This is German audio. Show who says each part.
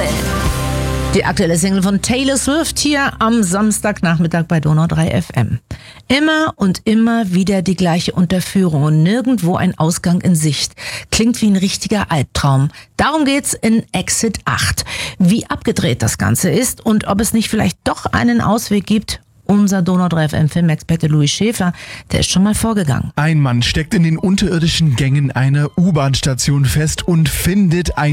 Speaker 1: Die aktuelle Single von Taylor Swift hier am Samstagnachmittag bei Donau 3 FM. Immer und immer wieder die gleiche Unterführung und nirgendwo ein Ausgang in Sicht. Klingt wie ein richtiger Albtraum. Darum geht's in Exit 8. Wie abgedreht das Ganze ist und ob es nicht vielleicht doch einen Ausweg gibt. Unser Donau 3 FM Filmexperte Louis Schäfer, der ist schon mal vorgegangen.
Speaker 2: Ein Mann steckt in den unterirdischen Gängen einer U-Bahn-Station fest und findet ein